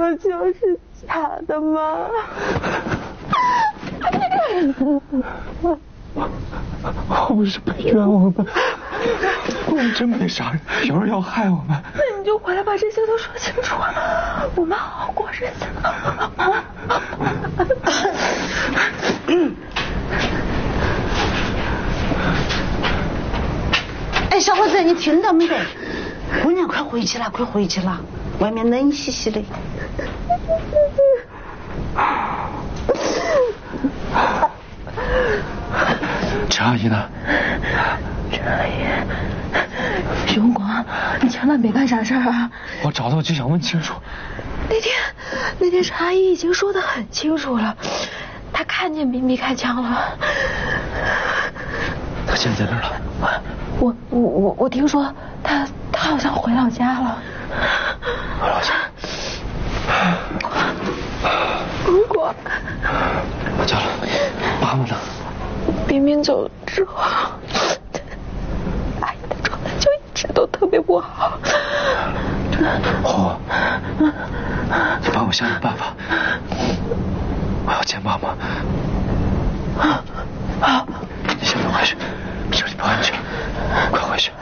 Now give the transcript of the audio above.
说就是假的吗？ 我不是被冤枉的，我们真没杀人，有人要害我们。 那你就回来把这些都说清楚，我们好好过日子。 哎，小伙子，你听到没得？姑娘快回去了，快回去了，外面冷兮兮的。 陈阿姨呢？ 陈阿姨，雄光，你千万别干傻事啊！ 我找到就想问清楚。 那天陈阿姨已经说得很清楚了，她看见咪咪开枪了。 她现在在哪儿了？ 我听说她好像回老家了。 回老家？ 如果我叫了，妈妈呢？ 明明走了之后，阿姨的状态就一直都特别不好。 红，你帮我想想办法，我要见妈妈。 好， 你先别回去，这里不安全，快回去。